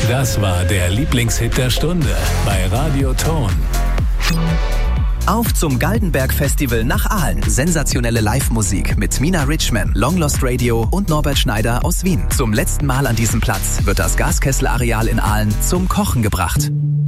Das war der Lieblingshit der Stunde bei Radio Ton. Auf zum Galdenberg-Festival nach Aalen. Sensationelle Live-Musik mit Mina Richman, Long Lost Radio und Norbert Schneider aus Wien. Zum letzten Mal an diesem Platz wird das Gaskessel-Areal in Aalen zum Kochen gebracht.